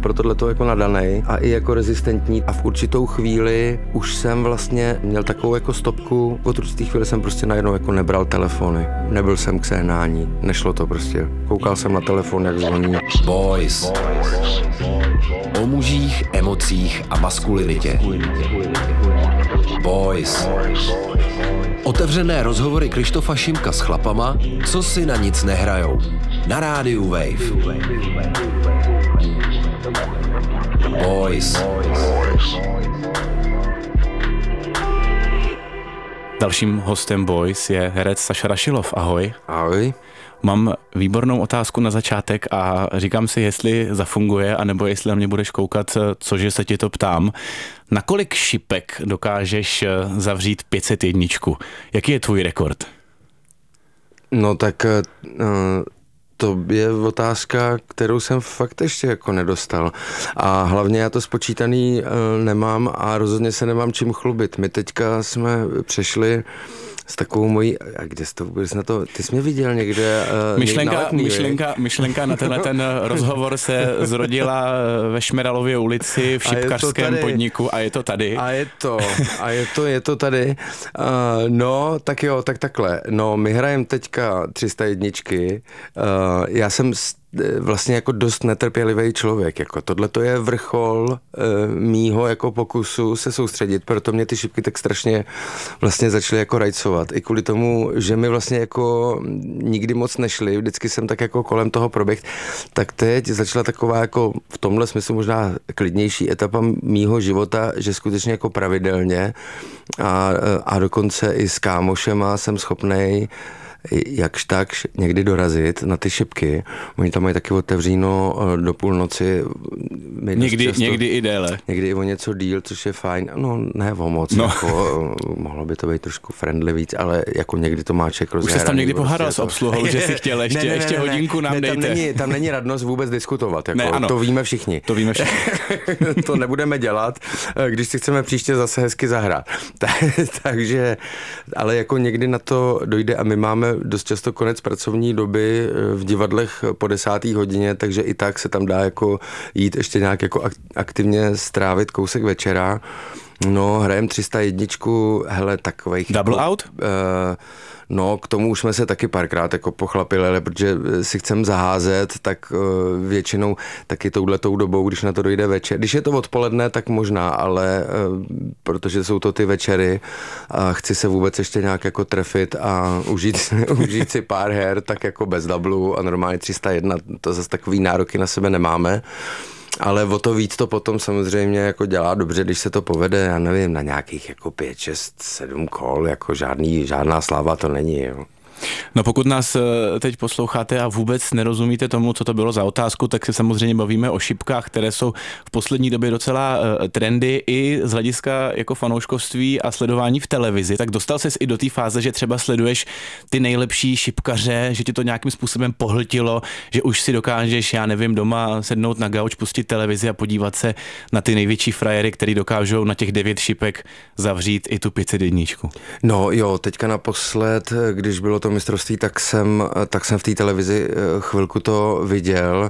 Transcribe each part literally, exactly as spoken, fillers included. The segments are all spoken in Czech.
pro tohleto jako nadanej a i jako rezistentní a v určitou chvíli už jsem vlastně měl takovou jako stopku, od určitý chvíli jsem prostě najednou jako nebral telefony, nebyl jsem k sehnání, nešlo to prostě, koukal jsem na telefon, jak zvoní. Boys. O mužích, emocích a maskulinitě. Boys. Otevřené rozhovory Krištofa Šimka s chlapama, co si na nic nehrajou. Na rádiu Wave. Boys. Dalším hostem Boys je herec Saša Rašilov. Ahoj. Ahoj. Mám výbornou otázku na začátek a říkám si, jestli zafunguje, anebo jestli na mě budeš koukat, cože se ti to ptám. Na kolik šipek dokážeš zavřít pět set jedna? Jaký je tvůj rekord? No tak to je otázka, kterou jsem fakt ještě jako nedostal. A hlavně já to spočítaný nemám a rozhodně se nemám čím chlubit. My teďka jsme přešli s takovou mojí, a kde jsi to vůbec na to, ty jsi mě viděl někde uh, myšlenka, na letní, myšlenka, myšlenka na tenhle ten rozhovor se zrodila ve Šmeralově ulici v šipkařském podniku a je to tady. A je to, a je to, je to tady. Uh, no, tak jo, tak takhle. No, my hrajeme teďka tři sta jedna. Uh, já jsem vlastně jako dost netrpělivý člověk. Jako tohle to je vrchol e, mýho jako pokusu se soustředit, proto mě ty šipky tak strašně vlastně začaly jako rajcovat. I kvůli tomu, že mi vlastně jako nikdy moc nešly, vždycky jsem tak jako kolem toho proběh, tak teď začala taková jako v tomhle smyslu možná klidnější etapa mýho života, že skutečně jako pravidelně a, a dokonce i s kámošema jsem schopnej jakž takž někdy dorazit na ty šipky. Oni tam mají taky otevříno do půlnoci. Někdy, často, někdy i déle. Někdy i o něco díl, což je fajn. No ne o moc, no. Jako, mohlo by to být trošku friendly víc, ale jako někdy to má člověk rozhraný. Už jsi tam někdy pohádal s obsluhou, že si chtěl ještě, ne, ne, ještě ne, hodinku nám ne, dejte. Tam není, tam není radnost vůbec diskutovat. Jako, ne, ano. To víme všichni. To víme všichni. To nebudeme dělat, když si chceme příště zase hezky zahrát. Takže, ale jako někdy na to dojde a my máme dost často konec pracovní doby v divadlech po desáté hodině, takže i tak se tam dá jako jít ještě nějak jako aktivně strávit kousek večera. No, hrajem tři sta jedna, hele, takovejch... Double jako, out? Uh, no, k tomu už jsme se taky párkrát jako pochlapili, ale protože si chcem zaházet, tak uh, většinou taky touhletou dobou, když na to dojde večer. Když je to odpoledne, tak možná, ale uh, protože jsou to ty večery a chci se vůbec ještě nějak jako trefit a užít, užít si pár her, tak jako bez double a normálně tři sta jedna, to zase takový nároky na sebe nemáme. Ale o to víc to potom samozřejmě jako dělá dobře, když se to povede, já nevím, na nějakých jako pět, šest, sedm kol, jako žádný, žádná sláva to není, jo. No pokud nás teď posloucháte a vůbec nerozumíte tomu, co to bylo za otázku, tak se samozřejmě bavíme o šipkách, které jsou v poslední době docela trendy i z hlediska jako fanouškovství a sledování v televizi. Tak dostal ses i do té fáze, že třeba sleduješ ty nejlepší šipkaře, že ti to nějakým způsobem pohltilo, že už si dokážeš, já nevím, doma sednout na gauč, pustit televizi a podívat se na ty největší frajery, který dokážou na těch devět šipek zavřít i tu pět set jedna. No jo, teďka naposled, když bylo to mistrovství, tak jsem, tak jsem v té televizi chvilku to viděl.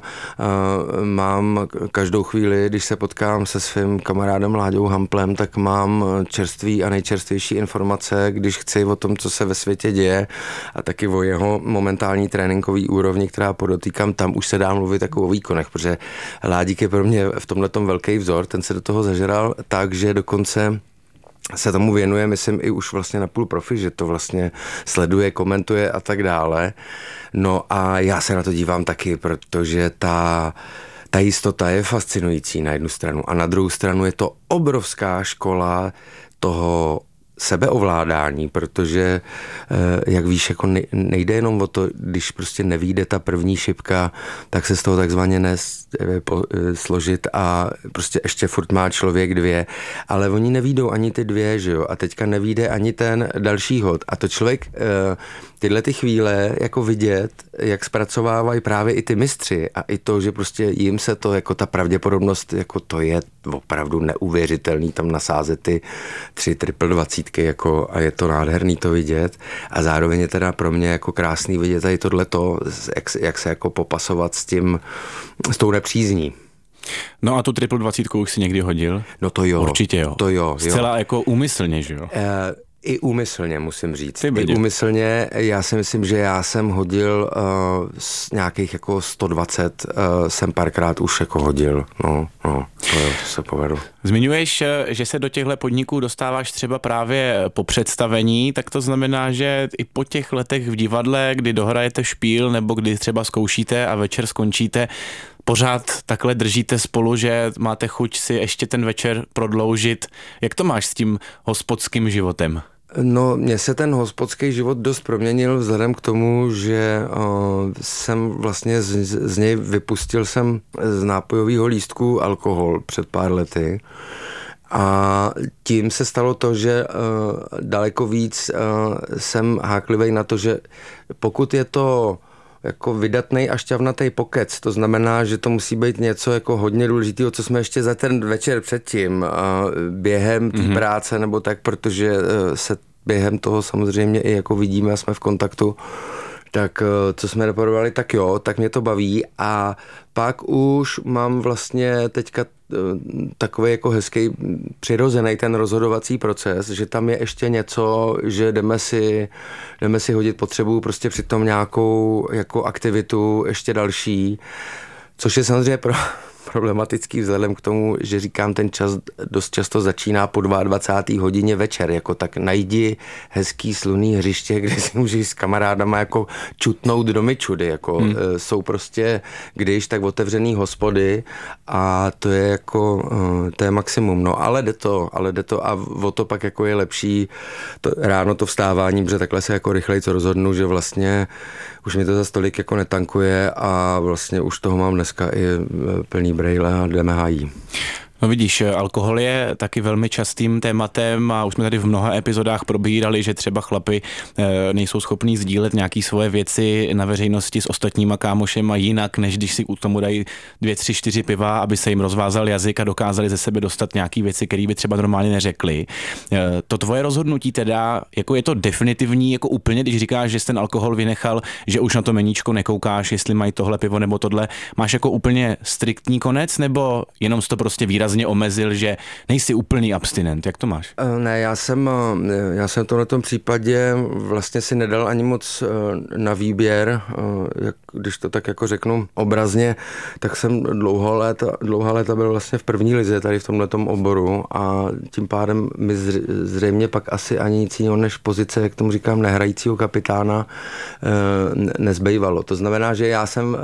Mám každou chvíli, když se potkám se svým kamarádem Láďou Hamplem, tak mám čerstvý a nejčerstvější informace, když chci o tom, co se ve světě děje a taky o jeho momentální tréninkový úrovni, která podotýkám, tam už se dá mluvit jako o výkonech, protože Ládík je pro mě v tomhletom velký vzor, ten se do toho zažral tak, že dokonce se tomu věnuje, myslím, i už vlastně na půl profi, že to vlastně sleduje, komentuje a tak dále. No a já se na to dívám taky, protože ta, ta jistota je fascinující na jednu stranu a na druhou stranu je to obrovská škola toho sebeovládání, protože, jak víš, jako nejde jenom o to, když prostě nevyjde ta první šipka, tak se z toho takzvaně nesložit a prostě ještě furt má člověk dvě, ale oni nevyjdou ani ty dvě, že jo, a teďka nevyjde ani ten další hod a to člověk tyhle ty chvíle jako vidět, jak zpracovávají právě i ty mistři a i to, že prostě jim se to, jako ta pravděpodobnost, jako to je opravdu neuvěřitelný tam nasázet ty tři triple dvacítky, jako a je to nádherný to vidět a zároveň je teda pro mě jako krásný vidět tady tohleto, jak, jak se jako popasovat s tím, s tou nepřízní. No a tu triple dvacítku už si někdy hodil? No to jo. Určitě jo. To jo. Zcela jo. jako úmyslně, že jo? E, I úmyslně, musím říct. I úmyslně, já si myslím, že já jsem hodil uh, z nějakých jako sto dvacet, uh, jsem párkrát už jako hodil. No, no, to, jo, to se povedlo. Zmiňuješ, že se do těchto podniků dostáváš třeba právě po představení, tak to znamená, že i po těch letech v divadle, kdy dohrajete špíl nebo kdy třeba zkoušíte a večer skončíte, pořád takhle držíte spolu, že máte chuť si ještě ten večer prodloužit. Jak to máš s tím hospodským životem? No, mně se ten hospodský život dost proměnil vzhledem k tomu, že uh, jsem vlastně z, z něj vypustil jsem z nápojového lístku alkohol před pár lety. A tím se stalo to, že uh, daleko víc uh, jsem háklivý na to, že pokud je to jako vydatnej a šťavnatý pokec, to znamená, že to musí být něco jako hodně důležitého, co jsme ještě za ten večer předtím během té mm-hmm. práce nebo tak, protože se během toho samozřejmě i jako vidíme a jsme v kontaktu, tak co jsme reparovali, tak jo, tak mě to baví a pak už mám vlastně teďka takový jako hezký přirozený ten rozhodovací proces, že tam je ještě něco, že jdeme si, jdeme si hodit potřebu prostě přitom nějakou jako aktivitu ještě další, což je samozřejmě pro problematický vzhledem k tomu, že říkám, ten čas dost často začíná po dvacáté druhé hodině večer, jako tak najdi hezký slunný hřiště, kde si můžeš s kamarádama jako čutnout do myčudy, jako hmm. jsou prostě, když tak otevřený hospody a to je jako, to je maximum, no ale jde to, ale jde to a o to pak jako je lepší to, ráno to vstávání, protože takhle se jako rychleji co rozhodnu, že vlastně už mi to za stolik jako netankuje a vlastně už toho mám dneska i plný brejle a jdeme hájí. No vidíš, alkohol je taky velmi častým tématem a už jsme tady v mnoha epizodách probírali, že třeba chlapi nejsou schopní sdílet nějaký svoje věci na veřejnosti s ostatníma kámošema jinak, než když si u tomu dají dvě, tři, čtyři piva, aby se jim rozvázal jazyk a dokázali ze sebe dostat nějaký věci, které by třeba normálně neřekli. To tvoje rozhodnutí teda, jako je to definitivní, jako úplně, když říkáš, že jsi ten alkohol vynechal, že už na to meníčko nekoukáš, jestli mají tohle pivo nebo tohle, máš jako úplně striktní konec, nebo jenom to prostě výrazně omezil, že nejsi úplný abstinent. Jak to máš? Ne, já jsem, já jsem to na tom případě vlastně si nedal ani moc na výběr, jak, když to tak jako řeknu obrazně, tak jsem dlouho léta, dlouhá léta byl vlastně v první lize tady v tomhletom oboru a tím pádem mi zřejmě pak asi ani nic jiného než pozice, jak tomu říkám, nehrajícího kapitána nezbývalo. To znamená, že já jsem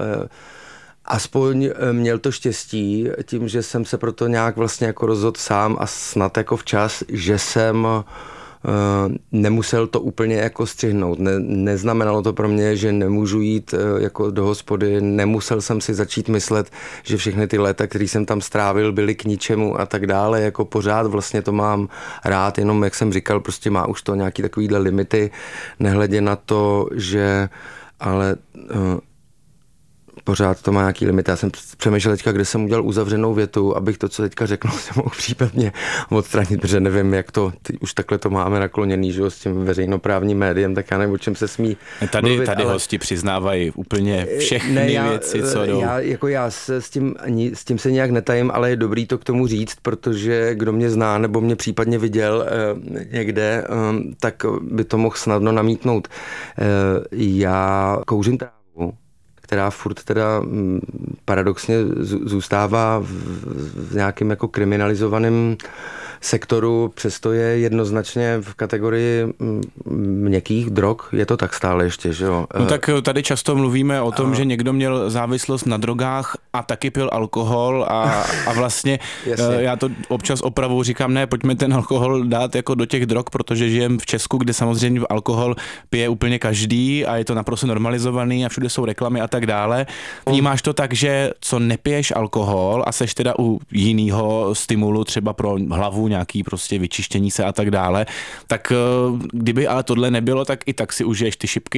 aspoň měl to štěstí tím, že jsem se proto nějak vlastně jako rozhodl sám a snad jako včas, že jsem uh, nemusel to úplně jako střihnout. Ne, neznamenalo to pro mě, že nemůžu jít uh, jako do hospody, nemusel jsem si začít myslet, že všechny ty léta, které jsem tam strávil, byly k ničemu a tak dále. Jako pořád vlastně to mám rád, jenom jak jsem říkal, prostě má už to nějaký takovýhle limity, nehledě na to, že ale uh, pořád to má nějaký limit. Já jsem přemýšlel teďka, kde jsem udělal uzavřenou větu, abych to, co teďka řekl, se mohl případně odstranit, protože nevím, jak to, už takhle to máme nakloněný, že jo, s tím veřejnoprávním médiem, tak já nevím, o čem se smí Tady, mluvit, tady ale hosti přiznávají úplně všechny ne, já, věci, co jdou. Já, jako já se s tím, s tím se nějak netajím, ale je dobrý to k tomu říct, protože kdo mě zná, nebo mě případně viděl eh, někde, eh, tak by to mohl snadno namítnout. Eh, já kouřím trávu, která furt teda paradoxně zůstává v nějakém jako kriminalizovaném sektoru, přesto je jednoznačně v kategorii měkkých drog, je to tak stále ještě, že jo? No tak tady často mluvíme o tom, a... že někdo měl závislost na drogách a taky pil alkohol a, a vlastně já to občas opravu říkám, ne, pojďme ten alkohol dát jako do těch drog, protože žijeme v Česku, kde samozřejmě alkohol pije úplně každý a je to naprosto normalizovaný a všude jsou reklamy a tak dále. Vnímáš to tak, že co nepiješ alkohol a seš teda u jinýho stimulu, třeba pro hlavu, nějaký prostě vyčištění se a tak dále, tak kdyby ale tohle nebylo, tak i tak si užiješ ty šipky?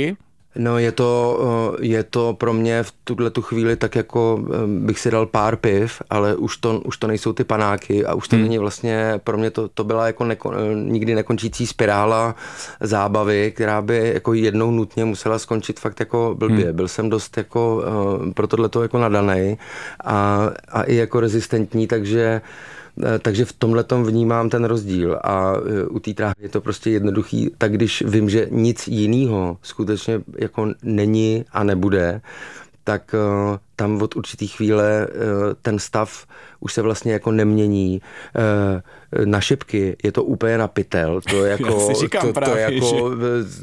No je to, je to pro mě v tuhle tu chvíli tak jako bych si dal pár piv, ale už to, už to nejsou ty panáky a už to hmm. není vlastně, pro mě to, to byla jako neko, nikdy nekončící spirála zábavy, která by jako jednou nutně musela skončit fakt jako blbě. Hmm. Byl jsem dost jako pro tohleto jako nadanej a, a i jako rezistentní, takže Takže v tomhletom vnímám ten rozdíl a u té trávy je to prostě jednoduchý, tak když vím, že nic jiného skutečně jako není a nebude, tak tam od určitý chvíle ten stav už se vlastně jako nemění. Na šipky je to úplně na pytel. To jako, říkám to, právě, to, jako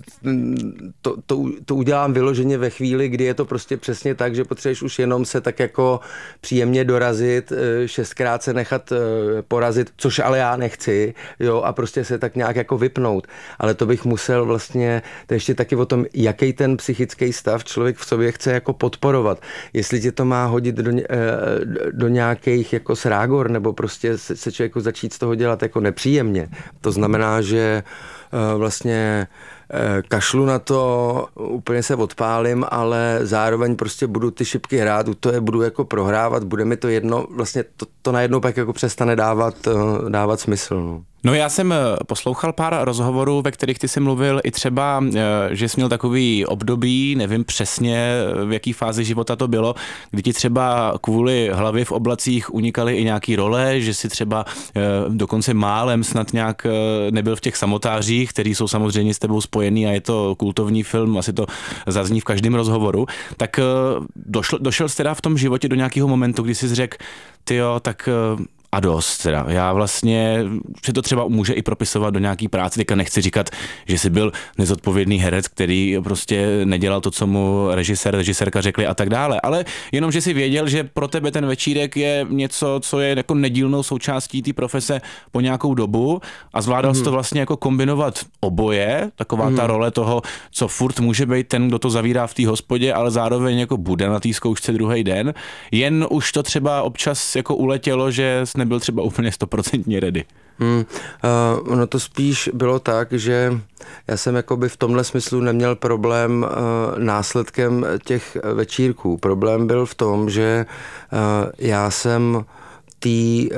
to, to, to udělám vyloženě ve chvíli, kdy je to prostě přesně tak, že potřebuješ už jenom se tak jako příjemně dorazit, šestkrát se nechat porazit, což ale já nechci, jo, a prostě se tak nějak jako vypnout. Ale to bych musel vlastně, to ještě taky o tom, jaký ten psychický stav člověk v sobě chce jako podporovat. Jestli tě to má hodit do, do nějakých jako srágor, nebo prostě se, se člověku začít z toho dělat jako nepříjemně. To znamená, že vlastně kašlu na to, úplně se odpálím, ale zároveň prostě budu ty šipky hrát, u toho je budu jako prohrávat, bude mi to jedno, vlastně to, to najednou pak jako přestane dávat, dávat smysl. No. No já jsem poslouchal pár rozhovorů, ve kterých ty jsi mluvil i třeba, že jsi měl takový období, nevím přesně, v jaký fázi života to bylo, kdy ti třeba kvůli hlavě v oblacích unikaly i nějaký role, že si třeba dokonce málem snad nějak nebyl v těch Samotářích, který jsou samozřejmě s tebou spojený a je to kultovní film, asi to zazní v každém rozhovoru. Tak došel, došel jsi teda v tom životě do nějakého momentu, kdy jsi řekl, tyjo, tak a dost teda. Já vlastně si to třeba může i propisovat do nějaký práce. Teďka nechci říkat, že jsi byl nezodpovědný herec, který prostě nedělal to, co mu režisér, režisérka řekli a tak dále. Ale jenom, že si věděl, že pro tebe ten večírek je něco, co je jako nedílnou součástí té profese po nějakou dobu a zvládal jsi mm. to vlastně jako kombinovat oboje, taková mm. ta role toho, co furt může být ten, kdo to zavírá v té hospodě, ale zároveň jako bude na té zkoušce druhý den. Jen už to třeba občas jako uletělo, že nebyl třeba úplně stoprocentně ready. Hmm, uh, ono to spíš bylo tak, že já jsem jakoby v tomhle smyslu neměl problém uh, následkem těch večírků. Problém byl v tom, že uh, já jsem té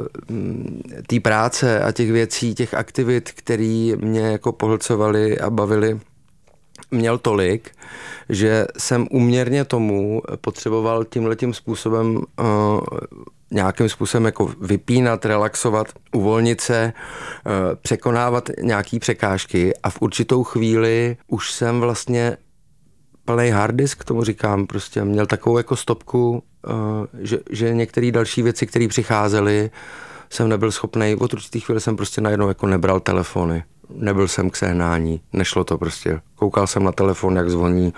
uh, práce a těch věcí, těch aktivit, které mě jako pohlcovaly a bavily, měl tolik, že jsem úměrně tomu potřeboval tímhletím způsobem uh, nějakým způsobem jako vypínat, relaxovat, uvolnit se, překonávat nějaký překážky a v určitou chvíli už jsem vlastně plný hard disk, tomu říkám, prostě měl takovou jako stopku, že, že některé další věci, které přicházely, jsem nebyl schopný, od určitý chvíli jsem prostě najednou jako nebral telefony. Nebyl jsem k sehnání, nešlo to prostě. Koukal jsem na telefon, jak zvoní,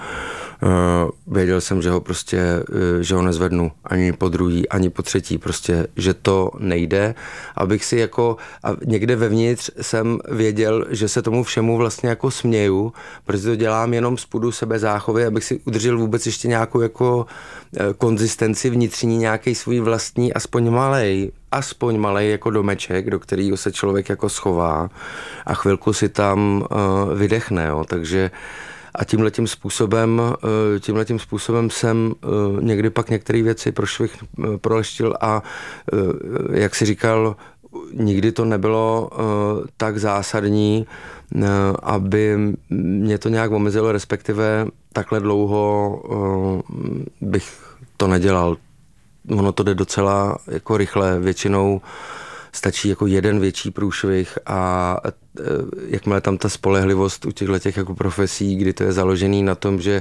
uh, věděl jsem, že ho prostě, uh, že ho nezvednu ani po druhý, ani po třetí, prostě, že to nejde, abych si jako, a někde vevnitř jsem věděl, že se tomu všemu vlastně jako směju, protože to dělám jenom z půdu sebezáchovy, abych si udržel vůbec ještě nějakou jako uh, konzistenci vnitřní, nějaký svůj vlastní, aspoň malej, aspoň malej jako domeček, do kterého se člověk jako schová a chvilku si tam uh, vydechne, jo. Takže a tímhletím způsobem, uh, tímhletím způsobem jsem uh, někdy pak některé věci prošvih, uh, proleštil a uh, jak si říkal, nikdy to nebylo uh, tak zásadní, uh, aby mě to nějak omezilo, respektive takhle dlouho uh, bych to nedělal. Ono to jde docela jako rychle, většinou stačí jako jeden větší průšvih a jakmile tam ta spolehlivost u těchto těch jako profesí, kdy to je založený na tom, že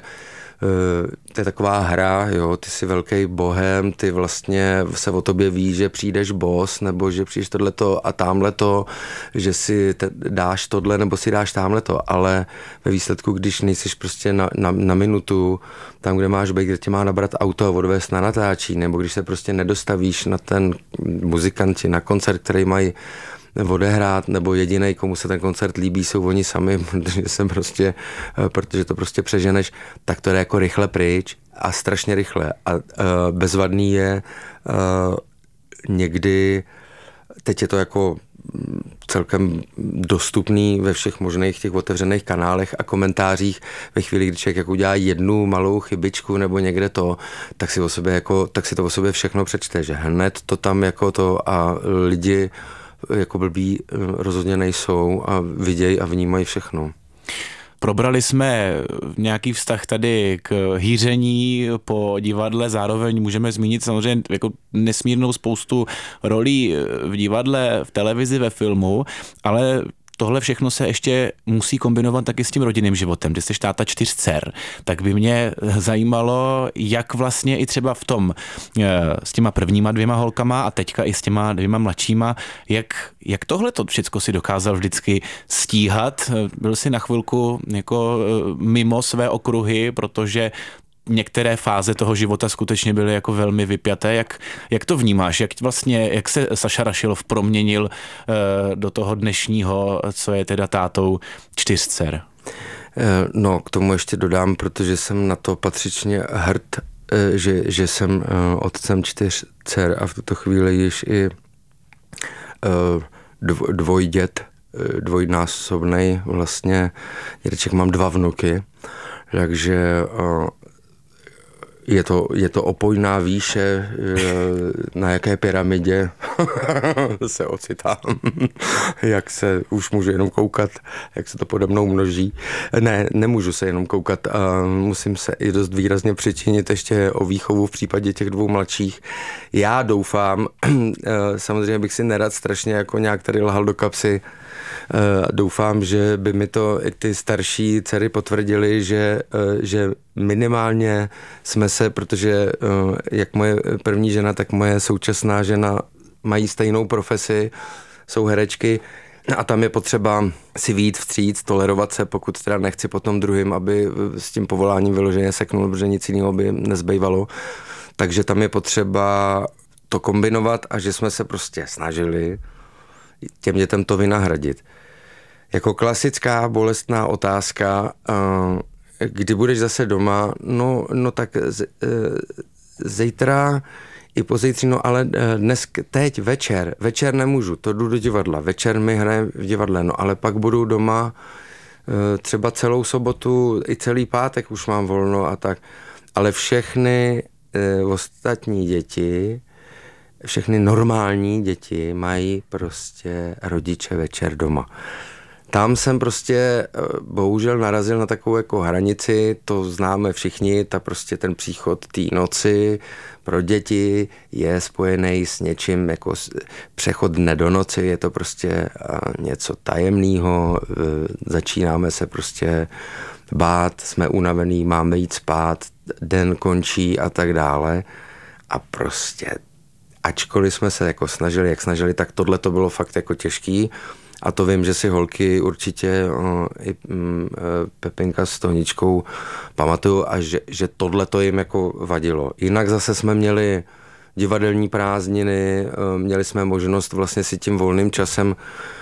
to je taková hra, jo, ty jsi velký bohem, ty vlastně se o tobě ví, že přijdeš boss, nebo že přijdeš tohleto a támhleto, že si te, dáš tohle, nebo si dáš támhleto, ale ve výsledku, když nejsiš prostě na, na, na minutu, tam, kde máš být, kde tě má nabrat auto a odvést na natáčí, nebo když se prostě nedostavíš na ten muzikanti, na koncert, který mají odehrát, nebo jedinej, komu se ten koncert líbí, jsou oni sami, protože jsem prostě, protože to prostě přeženeš, tak to jde jako rychle pryč a strašně rychle. A uh, bezvadný je uh, někdy, teď je to jako celkem dostupný ve všech možných těch otevřených kanálech a komentářích. Ve chvíli, kdy člověk jako udělá jednu malou chybičku nebo někde to, tak si o sobě jako, tak si to o sobě všechno přečte, že hned to tam jako to a lidi jako blbí rozhodně nejsou a vidějí a vnímají všechno. Probrali jsme nějaký vztah tady k hýření po divadle, zároveň můžeme zmínit samozřejmě jako nesmírnou spoustu rolí v divadle, v televizi, ve filmu, ale tohle všechno se ještě musí kombinovat taky s tím rodinným životem. Ty jsi táta čtyř dcer, tak by mě zajímalo, jak vlastně i třeba v tom s těma prvníma dvěma holkama a teďka i s těma dvěma mladšíma, jak, jak tohle to všechno si dokázal vždycky stíhat. Byl jsi na chvilku jako mimo své okruhy, protože některé fáze toho života skutečně byly jako velmi vypjaté. Jak, jak to vnímáš? Jak vlastně, jak se Saša Rašilov proměnil uh, do toho dnešního, co je teda tátou čtyř dcer? No, k tomu ještě dodám, protože jsem na to patřičně hrd, že, že jsem otcem čtyř dcer a v tuto chvíli již i dvojdět, dvojnásobnej vlastně. Dědeček, mám dva vnuky, takže Je to, je to opojná výše, na jaké pyramidě se ocitám, jak se už můžu jenom koukat, jak se to pode mnou množí. Ne, nemůžu se jenom koukat a musím se i dost výrazně přičinit ještě o výchovu v případě těch dvou mladších. Já doufám, samozřejmě bych si nerad strašně jako nějak tady lhal do kapsy, doufám, že by mi to i ty starší dcery potvrdili, že, že minimálně jsme se, protože jak moje první žena, tak moje současná žena mají stejnou profesi, jsou herečky a tam je potřeba si vyjít vstříc, tolerovat se, pokud teda nechci potom druhým, aby s tím povoláním vyloženě seknul, protože nic jiného by nezbývalo. Takže tam je potřeba to kombinovat a že jsme se prostě snažili těm dětem to vynahradit. Jako klasická bolestná otázka, kdy budeš zase doma, no, no tak z, zítra i pozítří, no ale dnes, teď večer, večer nemůžu, to jdu do divadla, večer mi hraje v divadle, no ale pak budu doma třeba celou sobotu, i celý pátek už mám volno a tak, ale všechny ostatní děti, všechny normální děti mají prostě rodiče večer doma. Tam jsem prostě bohužel narazil na takovou jako hranici, to známe všichni, ta prostě ten příchod té noci pro děti je spojený s něčím jako přechod dne do noci, je to prostě něco tajemného, začínáme se prostě bát, jsme unavený, máme jít spát, den končí a tak dále a prostě ačkoliv jsme se jako snažili, jak snažili, tak tohle to bylo fakt jako těžký. A to vím, že si holky určitě o, i m, Pepinka s Toničkou pamatuju a že, že tohle to jim jako vadilo. Jinak zase jsme měli divadelní prázdniny, měli jsme možnost vlastně si tím volným časem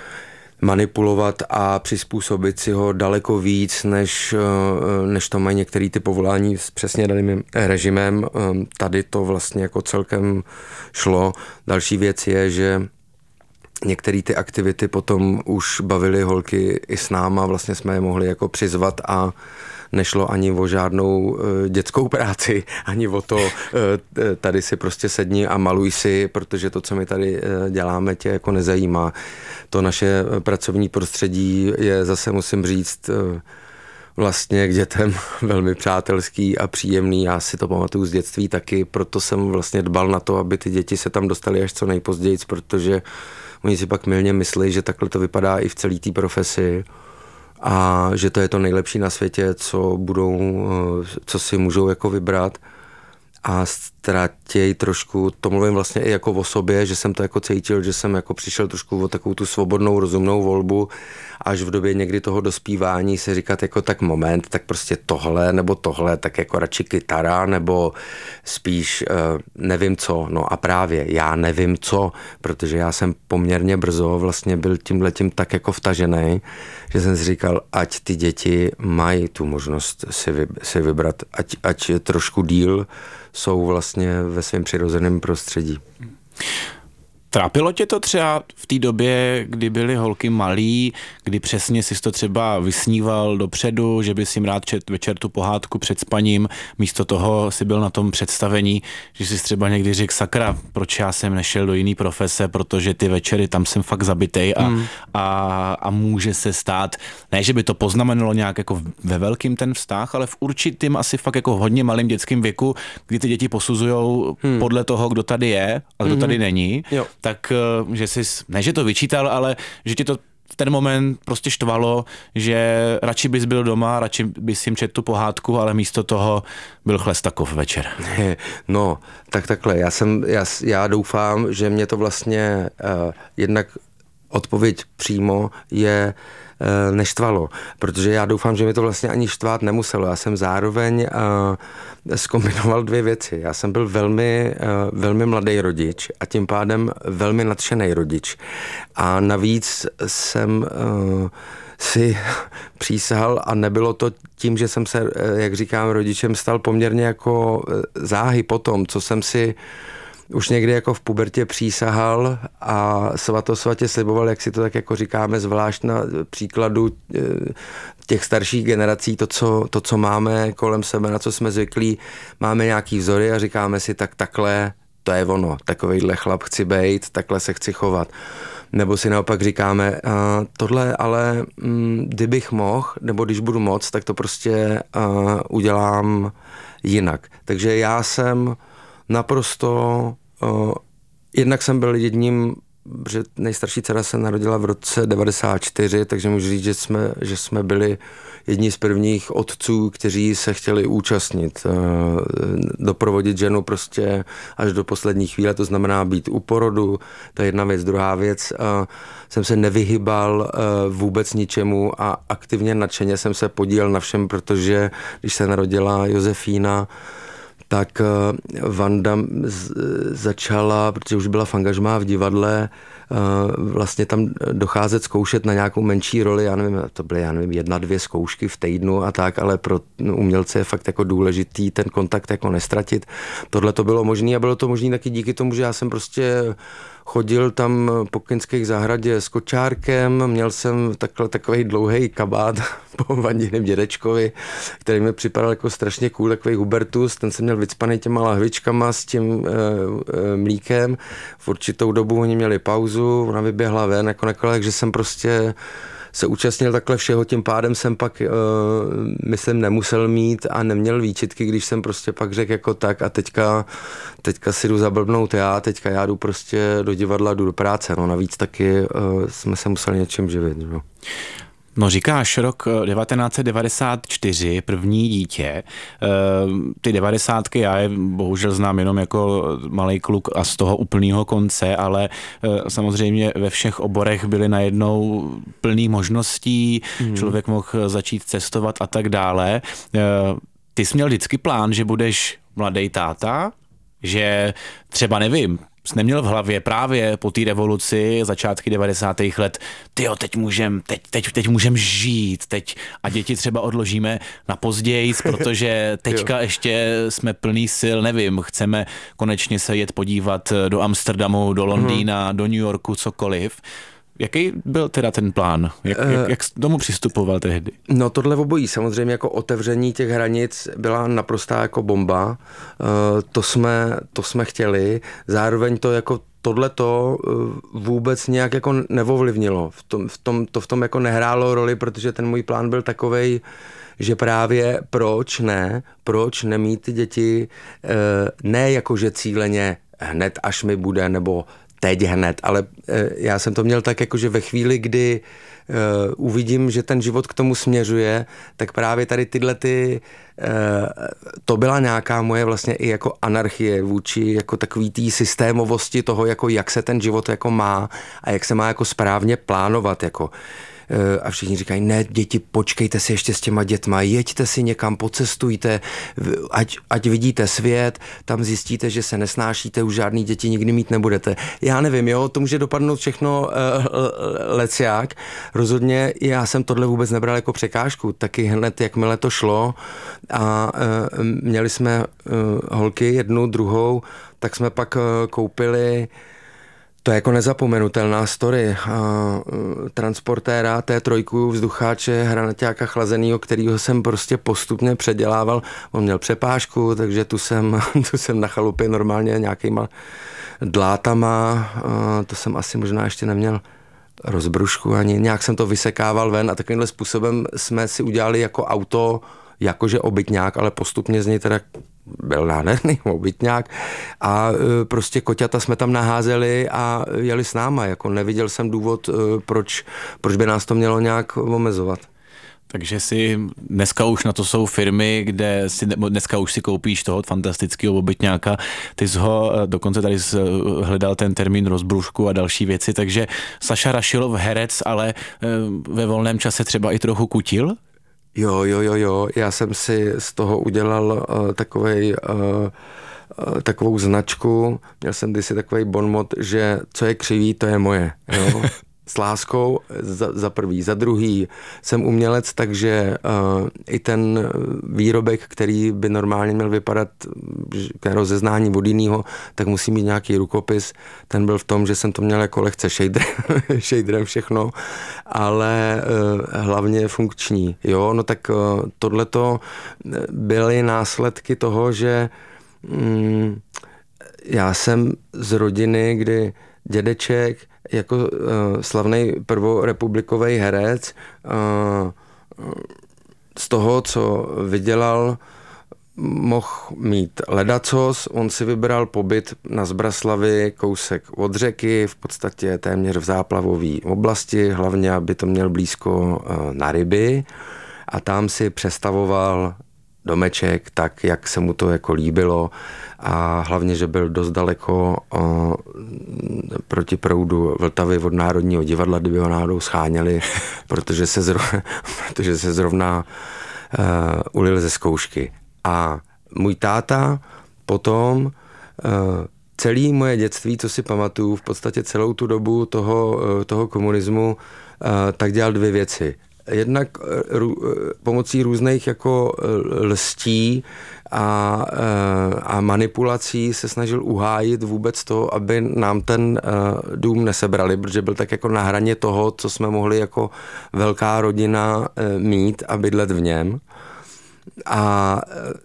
manipulovat a přizpůsobit si ho daleko víc, než, než to mají některé ty povolání s přesně daným režimem. Tady to vlastně jako celkem šlo. Další věc je, že některé ty aktivity potom už bavily holky i s náma, vlastně jsme je mohli jako přizvat a nešlo ani o žádnou e, dětskou práci, ani o to, e, tady si prostě sedni a maluj si, protože to, co my tady e, děláme, tě jako nezajímá. To naše pracovní prostředí je zase, musím říct, e, vlastně k dětem velmi přátelský a příjemný. Já si to pamatuju z dětství taky, proto jsem vlastně dbal na to, aby ty děti se tam dostaly až co nejpozději, protože oni si pak mylně myslí, že takhle to vypadá i v celé té profesi a že to je to nejlepší na světě, co budou, co si můžou jako vybrat a ztratěj trošku, to mluvím vlastně i jako o sobě, že jsem to jako cítil, že jsem jako přišel trošku o takovou tu svobodnou, rozumnou volbu, až v době někdy toho dospívání se říkat jako tak moment, tak prostě tohle nebo tohle, tak jako radši kytara nebo spíš nevím co, no a právě já nevím co, protože já jsem poměrně brzo vlastně byl tímhletím tak jako vtažený, že jsem si říkal, ať ty děti mají tu možnost si, vy, si vybrat, ať, ať trošku díl jsou vlastně ve svém přirozeném prostředí. Trápilo tě to třeba v té době, kdy byly holky malí, kdy přesně jsi to třeba vysníval dopředu, že bys jim rád čet večer tu pohádku před spaním, místo toho si byl na tom představení, že jsi třeba někdy řekl, sakra, proč já jsem nešel do jiný profese, protože ty večery tam jsem fakt zabitej a, mm. a, a může se stát, ne, že by to poznamenalo nějak jako ve velkým ten vztah, ale v určitým asi fakt jako hodně malým dětským věku, kdy ty děti posuzujou mm. podle toho, kdo tady je a kdo mm. tady není. Jo. Tak, že jsi, ne, že to vyčítal, ale že ti to v ten moment prostě štvalo, že radši bys byl doma, radši bys jim četl tu pohádku, ale místo toho byl Chlestakov večer. No, tak takhle, já jsem, já, já doufám, že mě to vlastně uh, jednak odpověď přímo je uh, neštvalo, protože já doufám, že mi to vlastně ani štvát nemuselo. Já jsem zároveň uh, zkombinoval dvě věci. Já jsem byl velmi, uh, velmi mladý rodič a tím pádem velmi nadšený rodič. A navíc jsem uh, si přísahal a nebylo to tím, že jsem se, jak říkám, rodičem stal poměrně jako záhy po tom, co jsem si už někdy jako v pubertě přísahal a svatosvatě sliboval, jak si to tak jako říkáme, zvlášť na příkladu těch starších generací, to co, to, co máme kolem sebe, na co jsme zvyklí, máme nějaký vzory a říkáme si, tak takhle, to je ono, takovejhle chlap chci bejt, takhle se chci chovat. Nebo si naopak říkáme, uh, tohle ale um, kdybych mohl, nebo když budu moc, tak to prostě uh, udělám jinak. Takže já jsem naprosto, uh, jednak jsem byl jedním, že nejstarší dcera se narodila v roce devadesát čtyři, takže můžu říct, že jsme, že jsme byli jedni z prvních otců, kteří se chtěli účastnit, doprovodit ženu prostě až do poslední chvíle, to znamená být u porodu, to je jedna věc. Druhá věc, jsem se nevyhybal vůbec ničemu a aktivně nadšeně jsem se podílel na všem, protože když se narodila Josefína, tak Vanda začala, protože už byla v angažmá v divadle, vlastně tam docházet zkoušet na nějakou menší roli, já nevím, to byly, já nevím, jedna, dvě zkoušky v týdnu a tak, ale pro umělce je fakt jako důležitý ten kontakt jako nestratit. Tohle to bylo možné a bylo to možné taky díky tomu, že já jsem prostě chodil tam po Kinských zahradě s kočárkem, měl jsem takhle takovej dlouhý kabát po Vandiném dědečkovi, který mi připadal jako strašně cool, takový Hubertus, ten jsem měl vycpaný těma lahvičkama s tím e, e, mlíkem. V určitou dobu oni měli pauzu, ona vyběhla ven, jako nakonec, takže jsem prostě se účastnil takhle všeho, tím pádem jsem pak, uh, myslím, nemusel mít a neměl výčitky, když jsem prostě pak řekl jako tak a teďka, teďka si jdu zablbnout já, teďka já jdu prostě do divadla, jdu do práce, no navíc taky uh, jsme se museli něčím živit, no. No říkáš rok devatenáct set devadesát čtyři, první dítě. Ty devadesátky já je bohužel znám jenom jako malej kluk a z toho úplného konce, ale samozřejmě ve všech oborech byly najednou plný možností, mm. člověk mohl začít cestovat a tak dále. Ty jsi měl vždycky plán, že budeš mladý táta, že třeba nevím, jsi neměl v hlavě právě po té revoluci začátky devadesátých let, tyjo, teď můžem, teď, teď, teď můžem žít, teď a děti třeba odložíme na později, protože teďka ještě jsme plný sil, nevím, chceme konečně se jet podívat do Amsterdamu, do Londýna, hmm. do New Yorku, cokoliv. Jaký byl teda ten plán? Jak, jak, jak k tomu přistupoval tehdy? No tohle obojí, samozřejmě jako otevření těch hranic byla naprostá jako bomba. To jsme, to jsme chtěli. Zároveň to jako tohleto vůbec nějak jako neovlivnilo. V tom, v tom, to v tom jako nehrálo roli, protože ten můj plán byl takovej, že právě proč ne, proč nemít ty děti ne jakože cíleně hned až mi bude, nebo teď hned, ale já jsem to měl tak jako, že ve chvíli, kdy uh, uvidím, že ten život k tomu směřuje, tak právě tady tyhle ty, uh, to byla nějaká moje vlastně i jako anarchie vůči jako takový tý systémovosti toho, jako jak se ten život jako má a jak se má jako správně plánovat, jako a všichni říkají, ne, děti, počkejte si ještě s těma dětma, jeďte si někam, pocestujte, ať, ať vidíte svět, tam zjistíte, že se nesnášíte, už žádný děti nikdy mít nebudete. Já nevím, jo, to může dopadnout všechno uh, lecjak. Rozhodně já jsem tohle vůbec nebral jako překážku, taky hned, jakmile to šlo a uh, měli jsme uh, holky, jednu, druhou, tak jsme pak uh, koupili To je jako nezapomenutelná story. Transportéra, té trojku, vzducháče, hranaťáka chlazenýho, kterýho jsem prostě postupně předělával. On měl přepážku, takže tu jsem, tu jsem na chalupě normálně nějakýma dlátama, to jsem asi možná ještě neměl rozbrušku ani, nějak jsem to vysekával ven a takovýmhle způsobem jsme si udělali jako auto, jakože obytňák, ale postupně z něj teda byl nádherný obytňák a prostě koťata jsme tam naházeli a jeli s náma, jako neviděl jsem důvod, proč, proč by nás to mělo nějak omezovat. Takže si dneska už na to jsou firmy, kde si dneska už si koupíš toho fantastického obytňáka. Ty jsi ho dokonce tady hledal ten termín rozbrušku a další věci, takže Saša Rašilov herec, ale ve volném čase třeba i trochu kutil? Jo, jo, jo, jo. Já jsem si z toho udělal uh, takovej, uh, uh, takovou značku. Měl jsem kdysi takovej bonmot, že co je křivý, to je moje. Jo? S láskou za, za prvý. Za druhý jsem umělec, takže uh, i ten výrobek, který by normálně měl vypadat k rozeznání od jinýho, tak musí mít nějaký rukopis. Ten byl v tom, že jsem to měl jako lehce shader, shaderem všechno, ale uh, hlavně funkční. Jo, no tak uh, tohleto byly následky toho, že um, já jsem z rodiny, kdy dědeček jako uh, slavný prvorepublikový herec uh, z toho, co vydělal, mohl mít ledacos, on si vybral pobyt na Zbraslavi, kousek od řeky, v podstatě téměř v záplavové oblasti, hlavně, aby to měl blízko uh, na ryby a tam si přestavoval domeček tak, jak se mu to jako líbilo a hlavně, že byl dost daleko o, proti proudu Vltavy od Národního divadla, kdyby ho náhodou scháněli, protože se zrovna, protože se zrovna uh, ulil ze zkoušky. A můj táta potom uh, celý moje dětství, co si pamatuju, v podstatě celou tu dobu toho, uh, toho komunismu, uh, tak dělal dvě věci. Jednak rů, pomocí různých jako lstí a, a manipulací se snažil uhájit vůbec to, aby nám ten dům nesebrali, protože byl tak jako na hraně toho, co jsme mohli jako velká rodina mít a bydlet v něm. A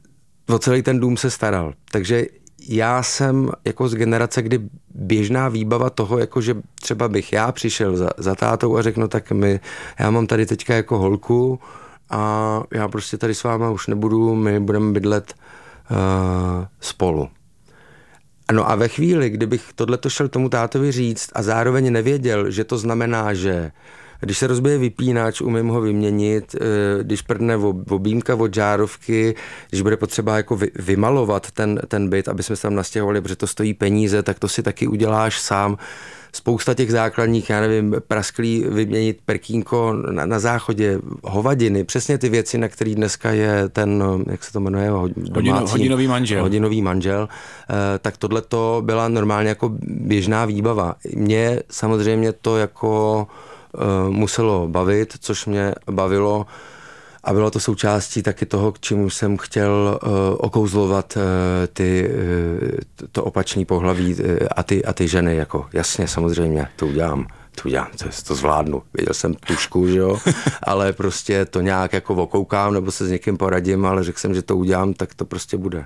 o celý ten dům se staral. Takže já jsem jako z generace, kdy běžná výbava toho, jako že třeba bych já přišel za, za tátou a řekl, no tak my, já mám tady teďka jako holku a já prostě tady s váma už nebudu, my budeme bydlet uh, spolu. No a ve chvíli, kdybych tohleto šel tomu tátovi říct a zároveň nevěděl, že to znamená, že když se rozbije vypínač, umím ho vyměnit, když prdne objímka od žárovky, když bude potřeba jako vy, vymalovat ten, ten byt, aby jsme se tam nastěhovali, protože to stojí peníze, tak to si taky uděláš sám. Spousta těch základních, já nevím, prasklý vyměnit prkínko na, na záchodě, hovadiny, přesně ty věci, na který dneska je ten, jak se to jmenuje, domácí, hodinový manžel. Hodinový manžel, tak tohle to byla normálně jako běžná výbava. Mě samozřejmě to jako muselo bavit, což mě bavilo a bylo to součástí taky toho, k čemu jsem chtěl uh, okouzlovat uh, ty, uh, to opačný pohlaví uh, a, ty, a ty ženy, jako jasně, samozřejmě, to udělám, to udělám, to, to zvládnu. Viděl jsem tušku, že jo, ale prostě to nějak jako okoukám nebo se s někým poradím, ale řekl jsem, že to udělám, tak to prostě bude.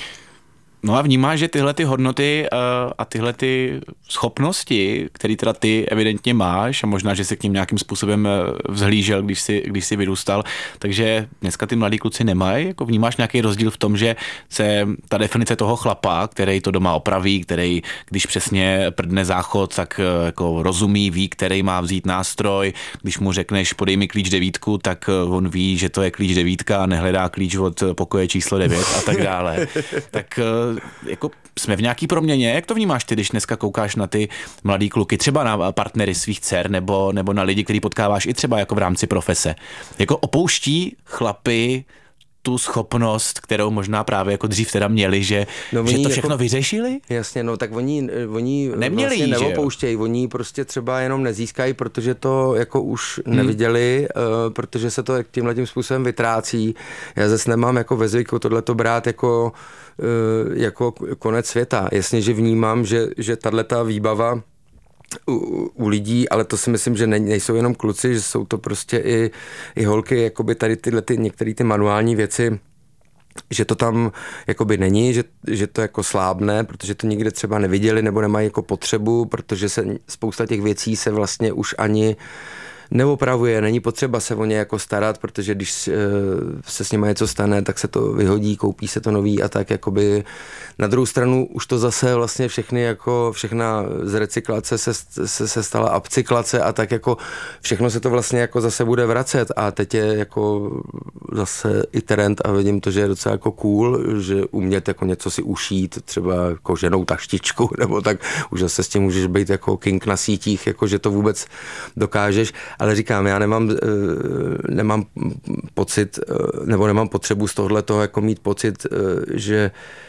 No a vnímáš, že tyhle ty hodnoty a tyhle ty schopnosti, které teda ty evidentně máš a možná, že se k ním nějakým způsobem vzhlížel, když jsi, když jsi vyrůstal, takže dneska ty mladí kluci nemají, jako vnímáš nějaký rozdíl v tom, že se ta definice toho chlapa, který to doma opraví, který když přesně prdne záchod, tak jako rozumí, ví, který má vzít nástroj, když mu řekneš podej mi klíč devítku, tak on ví, že to je klíč devítka a nehledá klíč od pokoje číslo devět a tak dále. Tak jako jsme v nějaký proměně. Jak to vnímáš ty, když dneska koukáš na ty mladý kluky, třeba na partnery svých dcer nebo, nebo na lidi, který potkáváš i třeba jako v rámci profese? Jako opouští chlapy tu schopnost, kterou možná právě jako dřív teda měli, že, no, že to všechno jako vyřešili? Jasně, no tak oni, oni neměli vlastně jí, neopouštějí, oni prostě třeba jenom nezískají, protože to jako už hmm. neviděli, uh, protože se to tímhletím způsobem vytrácí. Já zase nemám jako ve zvyku tohleto brát jako jako konec světa. Jasně, že vnímám, že, že tato výbava u, u lidí, ale to si myslím, že ne, nejsou jenom kluci, že jsou to prostě i, i holky, jakoby tady tyhle ty, některé ty manuální věci, že to tam jakoby není, že, že to jako slábne, protože to nikde třeba neviděli nebo nemají jako potřebu, protože se spousta těch věcí se vlastně už ani neopravuje, není potřeba se o ně jako starat, protože když se s nimi něco stane, tak se to vyhodí, koupí se to nový a tak jakoby na druhou stranu už to zase vlastně všechny jako všechna z recyklace se, se, se stala upcyklace a tak jako všechno se to vlastně jako zase bude vracet a teď je jako zase i trend a vidím to, že je docela jako cool, že umět jako něco si ušít, třeba koženou taštičku nebo tak, už zase s tím můžeš být jako king na sítích, jako že to vůbec dokážeš. Ale říkám, já nemám, nemám pocit, nebo nemám potřebu z tohle toho jako mít pocit, že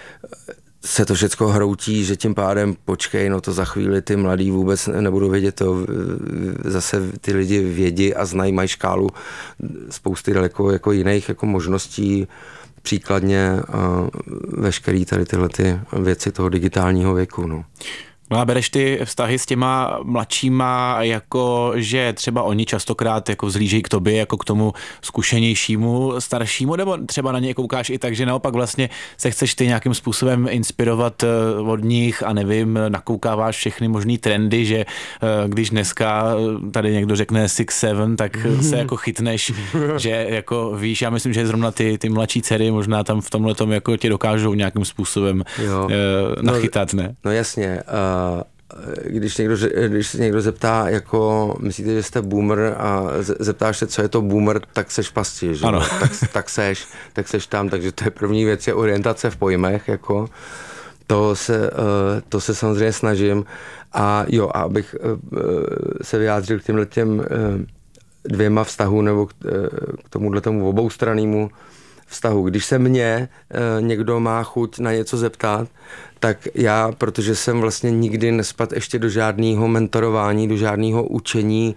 se to všecko hroutí, že tím pádem počkej, no to za chvíli ty mladí vůbec nebudou vědět to. Zase ty lidi vědí a znají, mají škálu spousty daleko jako jiných jako možností, příkladně veškerý tady tyhle ty věci toho digitálního věku. No. No a bereš ty vztahy s těma mladšíma, jako že třeba oni častokrát jako vzlížejí k tobě, jako k tomu zkušenějšímu, staršímu, nebo třeba na ně koukáš i tak, že naopak vlastně se chceš ty nějakým způsobem inspirovat od nich a nevím, nakoukáváš všechny možný trendy, že když dneska tady někdo řekne six seven, tak se jako chytneš, že jako víš, já myslím, že zrovna ty, ty mladší dcery možná tam v tomhletom jako tě dokážou nějakým způsobem jo. nachytat, ne? No, no jasně, uh... Když, někdo, když se někdo zeptá, jako myslíte, že jste boomer a zeptáš se, co je to boomer, tak seš v pasti, že? Ano. Tak, tak, seš, tak seš tam, takže to je první věc, je orientace v pojmech, jako to se, to se samozřejmě snažím a jo, a abych se vyjádřil k těmhle těm dvěma vztahům nebo k tomuhle tomu oboustrannému vztahu. Když se mě e, někdo má chuť na něco zeptat, tak já, protože jsem vlastně nikdy nespadl ještě do žádného mentorování, do žádného učení,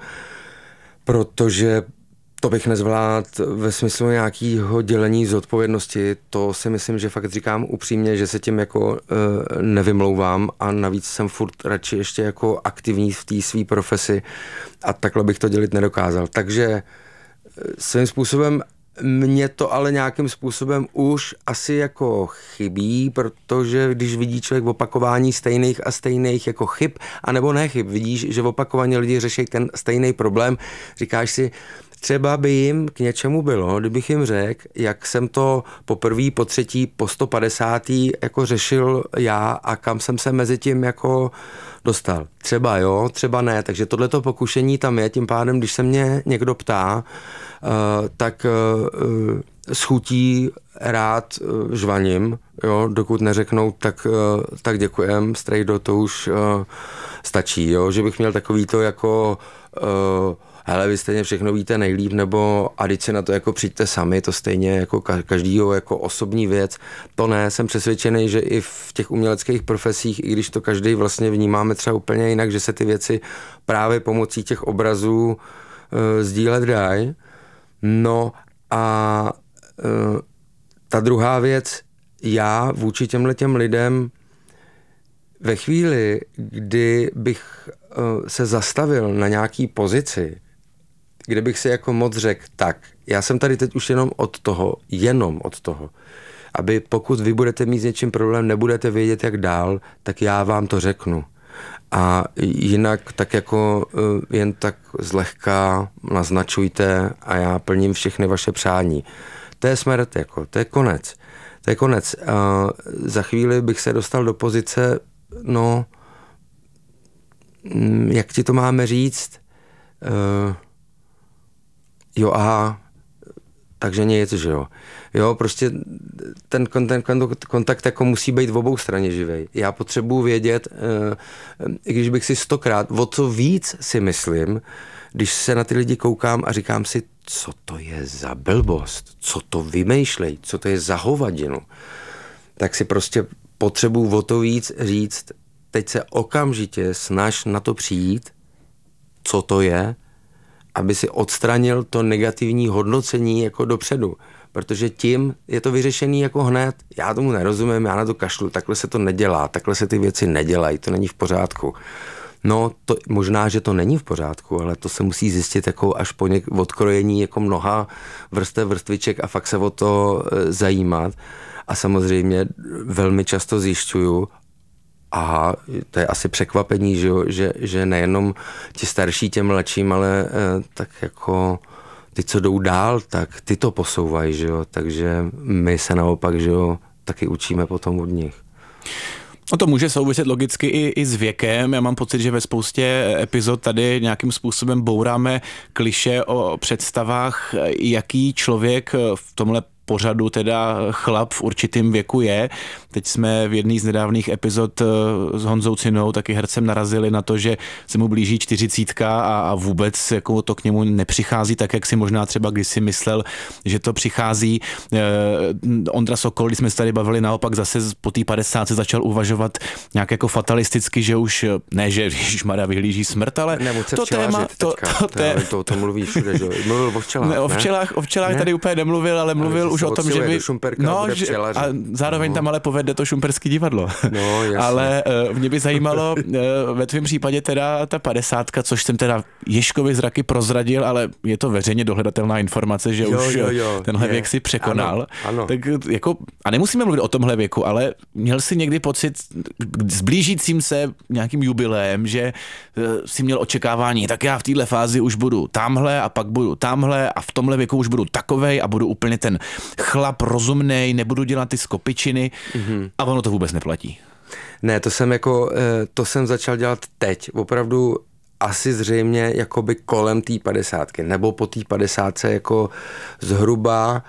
protože to bych nezvládl ve smyslu nějakého dělení zodpovědnosti. To si myslím, že fakt říkám upřímně, že se tím jako e, nevymlouvám a navíc jsem furt radši ještě jako aktivní v té své profesi a takhle bych to dělit nedokázal. Takže svým způsobem mně to ale nějakým způsobem už asi jako chybí, protože když vidí člověk opakování stejných a stejných jako chyb, anebo ne chyb, vidíš, že opakovaně lidi řeší ten stejný problém, říkáš si, třeba by jim k něčemu bylo, kdybych jim řekl, jak jsem to po prvý, po třetí, po sto padesátý jako řešil já a kam jsem se mezi tím jako dostal. Třeba jo, třeba ne, takže tohleto pokušení tam je, tím pádem, když se mě někdo ptá, uh, tak uh, schutí rád uh, žvaním, jo, dokud neřeknou, tak, uh, tak děkujem, strejdo, to už uh, stačí, jo, že bych měl takový to jako uh, hele, vy stejně všechno víte nejlíp, nebo a teď si na to jako přijďte sami, to stejně jako každýho jako osobní věc. To ne, jsem přesvědčený, že i v těch uměleckých profesích, i když to každý vlastně vnímáme třeba úplně jinak, že se ty věci právě pomocí těch obrazů uh, sdílet dají. No a uh, ta druhá věc, já vůči těmhle těm lidem ve chvíli, kdy bych uh, se zastavil na nějaký pozici, kde bych si jako moc řekl, tak, já jsem tady teď už jenom od toho, jenom od toho, aby pokud vy budete mít s něčím problém, nebudete vědět, jak dál, tak já vám to řeknu. A jinak tak jako jen tak zlehka naznačujte a já plním všechny vaše přání. To je smrt, jako, to je konec. To je konec. A za chvíli bych se dostal do pozice, no, jak ti to máme říct? Uh, jo, aha, takže nic, že jo. Jo, prostě ten kontakt, kontakt jako musí být v obou straně živej. Já potřebuji vědět, uh, i když bych si stokrát, o co víc si myslím, když se na ty lidi koukám a říkám si, co to je za blbost, co to vymýšlej, co to je za hovadinu, tak si prostě potřebuji o to víc říct, teď se okamžitě snaž na to přijít, co to je, aby si odstranil to negativní hodnocení jako dopředu. Protože tím je to vyřešený jako hned. Já tomu nerozumím, já na to kašlu, takhle se to nedělá, takhle se ty věci nedělají, to není v pořádku. No, to, možná, že to není v pořádku, ale to se musí zjistit jako až po něk, odkrojení jako mnoha vrstev, vrstviček a fakt se o to e, zajímat. A samozřejmě velmi často zjišťuju, a to je asi překvapení, že, že, že nejenom ti starší těm mladším, ale e, tak jako ty, co jdou dál, tak ty to posouvají, že jo? Takže my se naopak, že jo, taky učíme potom od nich. No to může souviset logicky i, i s věkem. Já mám pocit, že ve spoustě epizod tady nějakým způsobem bouráme klišé o představách, jaký člověk v tomhle pořadu teda chlap v určitém věku je. Teď jsme v jedné z nedávných epizod s Honzou Cinou, taky hercem, narazili na to, že se mu blíží čtyřicítka a, a vůbec jako to k němu nepřichází tak, jak si možná třeba kdysi myslel, že to přichází. Eh, Ondra Sokol, když jsme se tady bavili, naopak zase po té padesátce začal uvažovat nějak jako fatalisticky, že už, ne, že ježišmarja vyhlíží smrt, ale to téma, to, to, to, to, to mluví všude, že mluvil o včelách, ne? O včelách, o včelách tady úplně nemluvil, ale mluvil ale už o tom, že by... No, že, a zároveň no. tam ale povede to šumperský divadlo. No, ale uh, mě by zajímalo uh, ve tvém případě teda ta padesátka, což jsem teda Ježkovi zraky prozradil, ale je to veřejně dohledatelná informace, že jo, už jo, jo, tenhle je. věk si překonal. Ano, ano. Tak jako, a nemusíme mluvit o tomhle věku, ale měl jsi někdy pocit s blížícím se nějakým jubileem, že uh, si měl očekávání, tak já v téhle fázi už budu tamhle a pak budu tamhle a v tomhle věku už budu takovej a budu úplně ten chlap rozumnej, nebudu dělat ty skopičiny mm-hmm. a ono to vůbec neplatí. Ne, to jsem jako, to jsem začal dělat teď. Opravdu asi zřejmě jakoby kolem té padesátky, nebo po té padesátce jako zhruba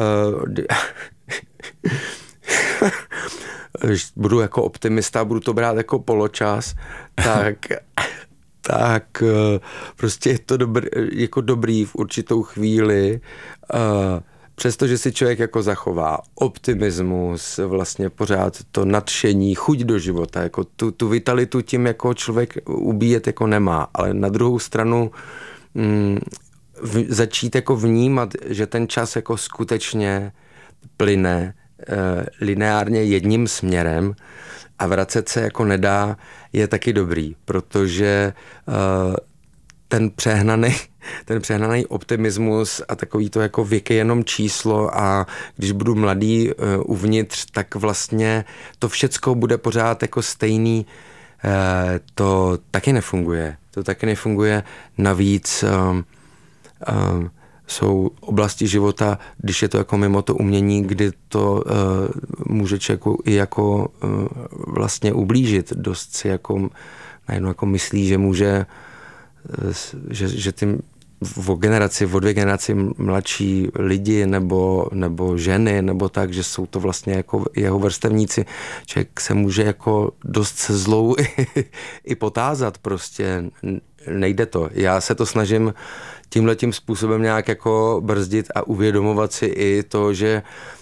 uh, budu jako optimista, budu to brát jako poločas, tak tak uh, prostě je to dobrý, jako dobrý v určitou chvíli uh, přestože si člověk jako zachová optimismus, vlastně pořád to nadšení, chuť do života, jako tu, tu vitalitu tím jako člověk ubíjet jako nemá, ale na druhou stranu mm, v, začít jako vnímat, že ten čas jako skutečně plyne eh, lineárně jedním směrem a vracet se jako nedá, je taky dobrý, protože eh, ten přehnaný ten přehnaný optimismus a takový to jako věk je jenom číslo a když budu mladý uh, uvnitř, tak vlastně to všecko bude pořád jako stejný. Uh, to taky nefunguje. To taky nefunguje. Navíc um, um, jsou oblasti života, když je to jako mimo to umění, kdy to uh, může člověku i jako uh, vlastně ublížit. Dost si jako najednou jako myslí, že může že, že ty o generaci, o dvě generaci mladší lidi nebo, nebo ženy, nebo tak, že jsou to vlastně jako jeho vrstevníci. Člověk se může jako dost se zlou i potázat prostě. Nejde to. Já se to snažím tímhletím způsobem nějak jako brzdit a uvědomovat si i to, že,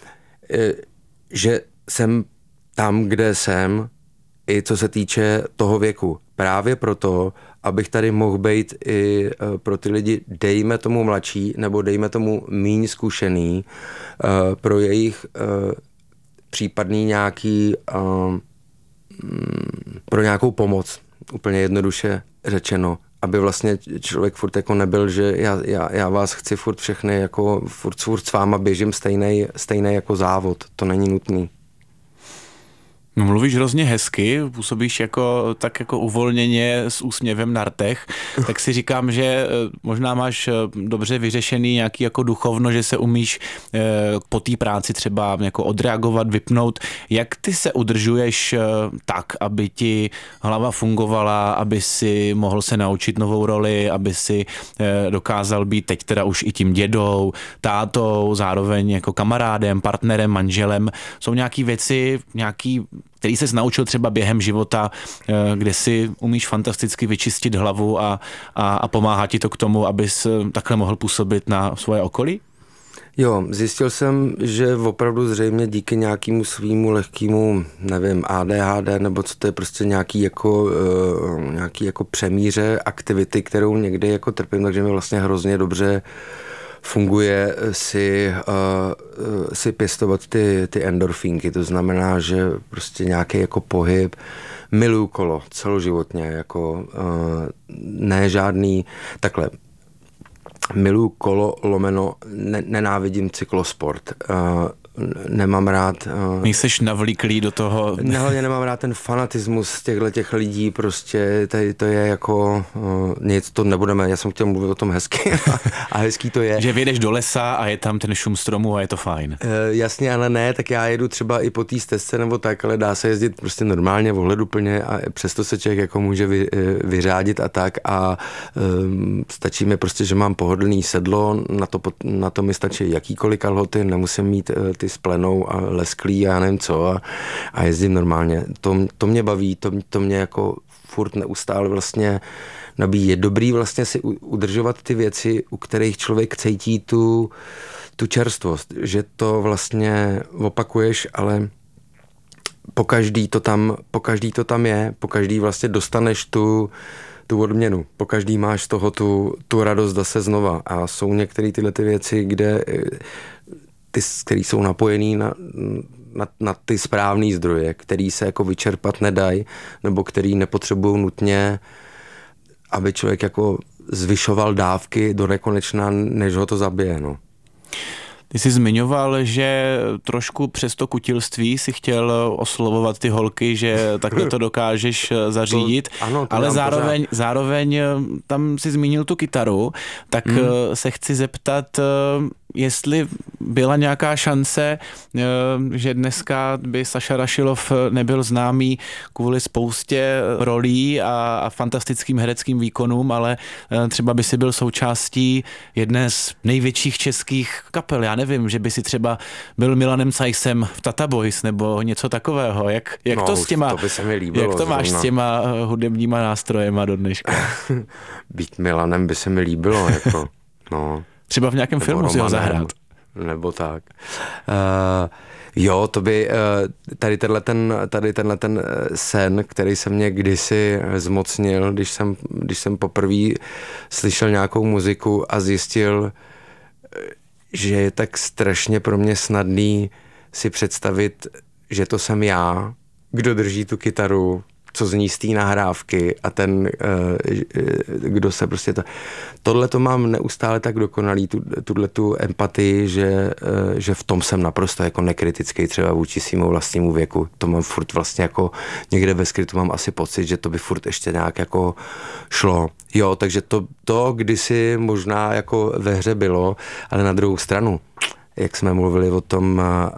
že jsem tam, kde jsem, i co se týče toho věku. Právě proto, abych tady mohl být i pro ty lidi, dejme tomu mladší, nebo dejme tomu míň zkušený, pro jejich případný nějaký, pro nějakou pomoc, úplně jednoduše řečeno, aby vlastně člověk furt jako nebyl, že já, já, já vás chci furt všechny, jako furt, furt s váma běžím stejnej, stejnej jako závod, to není nutný. No, mluvíš hrozně hezky, působíš jako, tak jako uvolněně s úsměvem na rtech, tak si říkám, že možná máš dobře vyřešený nějaký jako duchovno, že se umíš po té práci třeba jako odreagovat, vypnout. Jak ty se udržuješ tak, aby ti hlava fungovala, aby si mohl se naučit novou roli, aby si dokázal být teď teda už i tím dědou, tátou, zároveň jako kamarádem, partnerem, manželem. Jsou nějaký věci, nějaký který ses naučil třeba během života, kde si umíš fantasticky vyčistit hlavu a, a, a pomáhá ti to k tomu, abys takhle mohl působit na svoje okolí? Jo, zjistil jsem, že opravdu zřejmě díky nějakému svýmu lehkému, nevím, A D H D, nebo co to je prostě nějaký jako, uh, nějaký jako přemíře aktivity, kterou někdy jako trpím, takže mi vlastně hrozně dobře funguje si, uh, si pěstovat ty, ty endorfínky, to znamená, že prostě nějaký jako pohyb, miluju kolo celoživotně, jako uh, ne žádný, takhle, miluju kolo lomeno, ne, nenávidím cyklosport, uh, nemám rád... Uh, Nejseš navlíklý do toho... Hlavně nemám rád ten fanatismus těchto těch lidí, prostě tady to je jako uh, nic, to nebudeme, já jsem chtěl mluvit o tom hezky a, a hezký to je. Že vyjedeš do lesa a je tam ten šum stromu a je to fajn. Uh, jasně, ale ne, tak já jedu třeba i po té stezce nebo tak, ale dá se jezdit prostě normálně, ohleduplně a přesto se člověk jako může vy, vyřádit a tak a um, stačí mi prostě, že mám pohodlný sedlo, na to, na to mi stačí jakýkoliv kalhoty, nemusím mít uh, ty splenou a lesklý a já nevím co a, a jezdím normálně. To, to mě baví, to, to mě jako furt neustále vlastně nabíjí. Je dobrý vlastně si udržovat ty věci, u kterých člověk cítí tu, tu čerstvost, že to vlastně opakuješ, ale po každý to tam, po každý to tam je, po každý vlastně dostaneš tu tu odměnu. Po každý máš z toho tu, tu radost zase znova a jsou některé tyhle ty věci, kde ty, který jsou napojený na, na, na ty správný zdroje, který se jako vyčerpat nedají, nebo který nepotřebují nutně, aby člověk jako zvyšoval dávky do nekonečna, než ho to zabije. No. Ty jsi zmiňoval, že trošku přes to kutilství si chtěl oslovovat ty holky, že takhle to dokážeš zařídit, to, ano, to ale zároveň, zároveň tam si zmínil tu kytaru, tak hmm. se chci zeptat, jestli byla nějaká šance, že dneska by Saša Rašilov nebyl známý kvůli spoustě rolí a, a fantastickým hereckým výkonům, ale třeba by si byl součástí jedné z největších českých kapel. Já nevím, že by si třeba byl Milanem Sajsem v Tata Boys nebo něco takového. Jak, jak no, to s těma, to by se mi líbilo, jak to máš zrovna s těma hudebníma nástrojema do dneška? Být Milanem by se mi líbilo, jako, no. Třeba v nějakém nebo filmu si ho zahrát. Nebo tak. Uh, jo, to by uh, tady tenhle ten, tady tenhle ten sen, který se mě kdysi zmocnil, když jsem, když jsem poprvé slyšel nějakou muziku a zjistil, že je tak strašně pro mě snadný si představit, že to jsem já, kdo drží tu kytaru, co zní z té nahrávky a ten, kdo se prostě... To, tohle to mám neustále tak dokonalý, tu, tu empatii, že, že v tom jsem naprosto jako nekritický třeba vůči svému vlastnímu věku. To mám furt vlastně jako někde ve skrytu mám asi pocit, že to by furt ještě nějak jako šlo. Jo, takže to, to kdysi možná jako ve hře bylo, ale na druhou stranu, jak jsme mluvili o tom...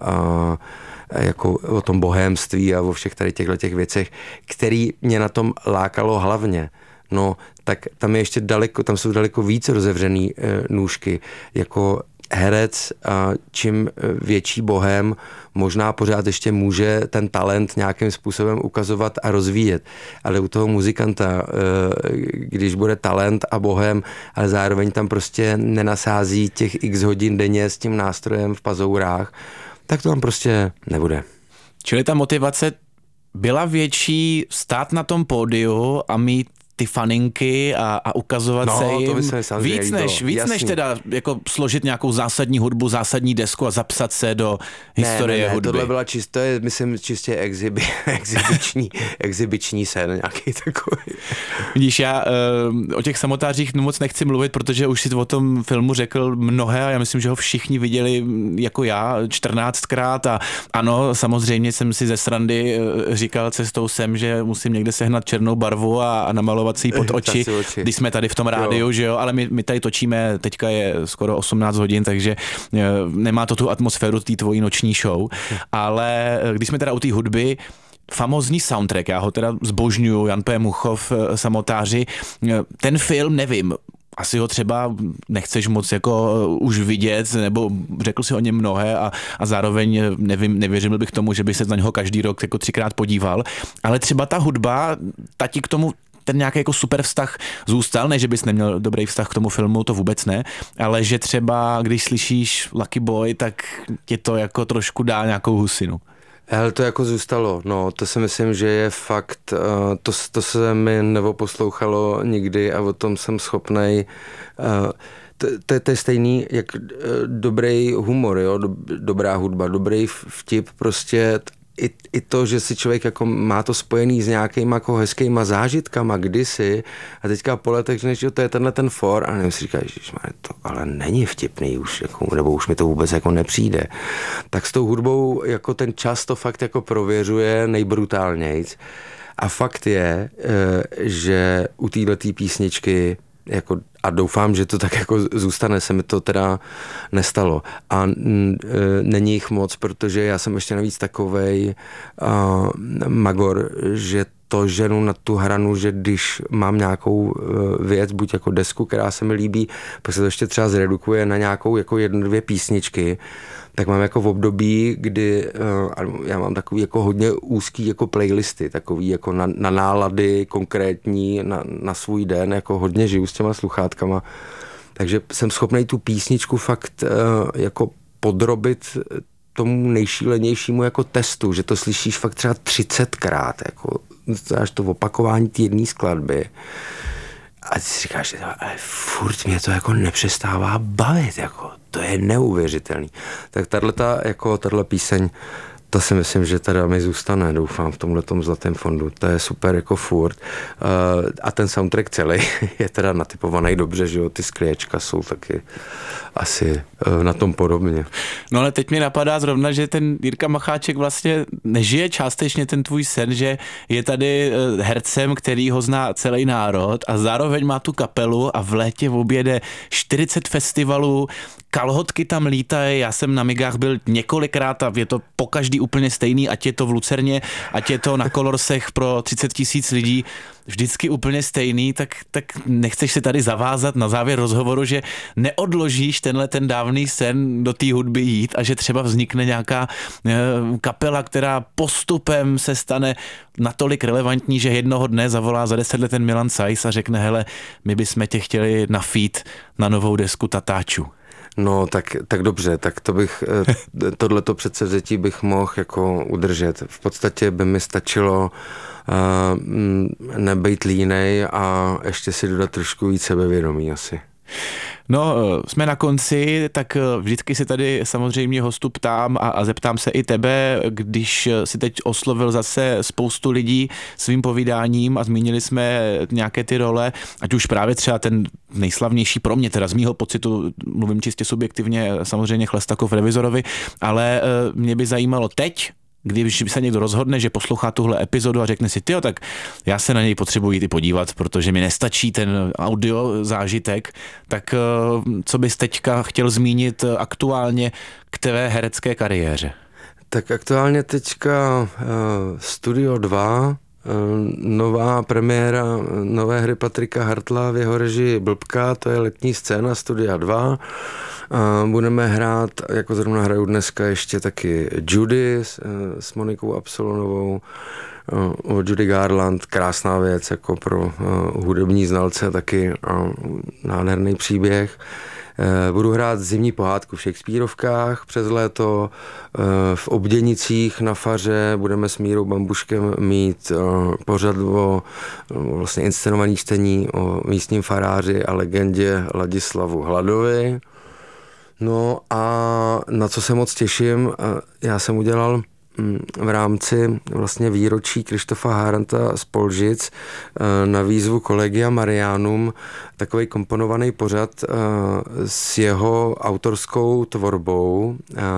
A, jako o tom bohémství a o všech tady těchto těch věcech, který mě na tom lákalo hlavně. No, tak tam je ještě daleko, tam jsou daleko víc rozevřený e, nůžky. Jako herec, a čím větší bohém, možná pořád ještě může ten talent nějakým způsobem ukazovat a rozvíjet. Ale u toho muzikanta, e, když bude talent a bohém, ale zároveň tam prostě nenasází těch x hodin denně s tím nástrojem v pazourách, tak to tam prostě nebude. Čili ta motivace byla větší stát na tom pódiu a mít ty faninky a, a ukazovat no, se jim to by se víc, než, víc než teda jako složit nějakou zásadní hudbu, zásadní desku a zapsat se do historie ne, ne, ne, hudby. Tohle byla čistě, myslím, čistě exhibi, exhibiční, exhibiční sen nějaký takový. Vidíš, já uh, o těch samotářích moc nechci mluvit, protože už si o tom filmu řekl mnohé a já myslím, že ho všichni viděli jako já čtrnáctkrát a ano, samozřejmě jsem si ze srandy říkal cestou sem, že musím někde sehnat černou barvu a, a namalovat si pod oči, oči, když jsme tady v tom rádiu, jo. Že jo, ale my, my tady točíme, teďka je skoro osmnáct hodin, takže nemá to tu atmosféru té tvojí noční show, ale když jsme teda u té hudby, famózní soundtrack, já ho teda zbožňuju, Jan P. Muchov, Samotáři, ten film, nevím, asi ho třeba nechceš moc jako už vidět, nebo řekl si o něm mnohé a, a zároveň nevím, nevěřil bych tomu, že by se na něho každý rok jako třikrát podíval, ale třeba ta hudba, ta ti k tomu ten nějaký jako super vztah zůstal, ne, že bys neměl dobrý vztah k tomu filmu, to vůbec ne, ale že třeba, když slyšíš Lucky Boy, tak tě to jako trošku dá nějakou husinu. Hele, to jako zůstalo, no, to si myslím, že je fakt, uh, to, to se mi neposlouchalo nikdy a o tom jsem schopnej, uh, to, to, to je stejný, jak dobrý humor, jo? Dobrá hudba, dobrý vtip, prostě I, i to, že si člověk jako má to spojený s nějakýma jako hezkýma zážitkama kdysi a teďka po letech řekneš, že to je tenhle ten for a nevím, si říkáš, že to ale není vtipný už, jako, nebo už mi to vůbec jako nepřijde. Tak s tou hudbou jako ten čas to fakt jako prověřuje nejbrutálnějc a fakt je, že u téhletý písničky jako, a doufám, že to tak jako zůstane, se mi to teda nestalo. A n, e, není jich moc, protože já jsem ještě navíc takovej uh, magor, že to ženu na tu hranu, že když mám nějakou uh, věc, buď jako desku, která se mi líbí, pak se to ještě třeba zredukuje na nějakou jako jednu, dvě písničky, tak mám jako v období, kdy uh, já mám takový jako hodně úzký jako playlisty, takový jako na, na nálady konkrétní, na, na svůj den, jako hodně žiju s těma sluchátkama. Takže jsem schopnej tu písničku fakt uh, jako podrobit tomu nejšílenějšímu jako testu, že to slyšíš fakt třeba třicetkrát, jako až to opakování té jedné skladby. A ty si říkáš, že ale furt mě to jako nepřestává bavit, jako to je neuvěřitelný. Tak tato, jako tato píseň, to si myslím, že teda mi zůstane, doufám, v tomhletom zlatém fondu. To je super jako furt. Uh, a ten soundtrack celý je teda natypovaný dobře, že jo, ty sklíčka jsou taky asi uh, na tom podobně. No ale teď mi napadá zrovna, že ten Jirka Macháček vlastně nežije částečně ten tvůj sen, že je tady hercem, který ho zná celý národ a zároveň má tu kapelu a v létě objede čtyřicet festivalů, kalhotky tam lítají, já jsem na Migách byl několikrát a je to pokaždý úplně stejný, ať je to v Lucerně, ať je to na Colorsech pro třicet tisíc lidí, vždycky úplně stejný, tak, tak nechceš se tady zavázat na závěr rozhovoru, že neodložíš tenhle ten dávný sen do té hudby jít a že třeba vznikne nějaká e, kapela, která postupem se stane natolik relevantní, že jednoho dne zavolá za deset let ten Milan Sajs a řekne, hele, my bychom tě chtěli na feat na novou desku Tatáčů. No, tak, tak dobře, tak to bych, tohleto předsevzetí bych mohl jako udržet. V podstatě by mi stačilo uh, nebejt línej a ještě si dodat trošku víc sebevědomí asi. No, jsme na konci, tak vždycky si tady samozřejmě hostu ptám a, a zeptám se i tebe, když si teď oslovil zase spoustu lidí svým povídáním a zmínili jsme nějaké ty role, ať už právě třeba ten nejslavnější pro mě, teda z mýho pocitu, mluvím čistě subjektivně, samozřejmě Chlestakov Revizorovi, ale mě by zajímalo teď, když se někdo rozhodne, že poslouchá tuhle epizodu a řekne si, tyjo, tak já se na něj potřebuji jít i podívat, protože mi nestačí ten audio zážitek, tak co bys teďka chtěl zmínit aktuálně k tvé herecké kariéře? Tak aktuálně teďka uh, Studio dva, uh, nová premiéra nové hry Patrika Hartla v jeho režii Blbka, to je letní scéna Studia dva. Uh, budeme hrát, jako zrovna hraju dneska ještě taky Judy s, uh, s Monikou Absolonovou, uh, Judy Garland, krásná věc jako pro uh, hudební znalce, taky uh, nádherný příběh. Uh, budu hrát zimní pohádku v Shakespeareovkách přes léto, uh, v Obděnicích na faře budeme s Mírou Bambuškem mít uh, pořad o uh, vlastně inscenovaný čtení o místním faráři a legendě Ladislavu Hladovi. No a na co se moc těším, já jsem udělal v rámci vlastně výročí Krištofa Haranta z Polžic na výzvu Collegia Marianum takový komponovaný pořad s jeho autorskou tvorbou,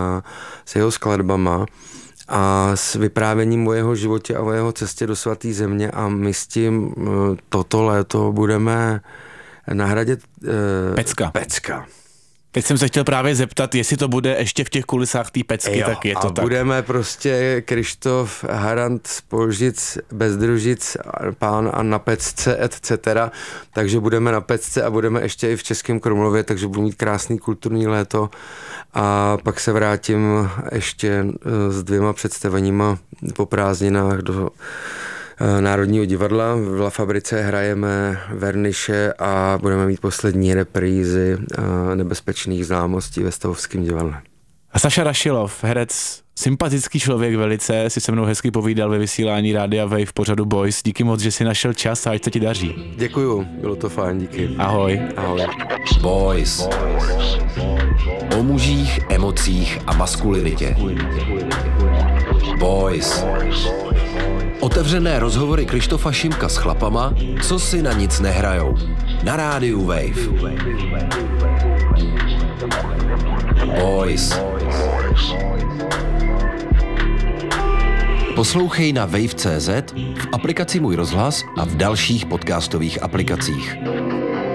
s jeho skladbama a s vyprávěním o jeho životě a o jeho cestě do svaté země a my s tím toto léto budeme na hradě Pecka. Pecka. Teď jsem se chtěl právě zeptat, jestli to bude ještě v těch kulisách té Pecky, jo, tak je to a tak. Budeme prostě Krištof Harant z Polžic, Bezdružic, pán a na Pecce, et cetera. Takže budeme na Pecce a budeme ještě i v Českém Krumlově, takže budu mít krásný kulturní léto. A pak se vrátím ještě s dvěma představeníma po prázdninách do Národního divadla. V La Fabrice hrajeme verniše a budeme mít poslední reprízy Nebezpečných známostí ve Stavovském divadle. A Saša Rašilov, herec, sympatický člověk velice, si se mnou hezky povídal ve vysílání Rádia Wave v pořadu Boys. Díky moc, že si našel čas a ať se ti daří. Děkuju, bylo to fajn, díky. Ahoj. Ahoj. Boys. O mužích, emocích a maskulinitě. Boys. Otevřené rozhovory Krištofa Šimka s chlapama, co si na nic nehrajou. Na rádiu Wave. Boys. Poslouchej na wave tečka cé zet, v aplikaci Můj rozhlas a v dalších podcastových aplikacích.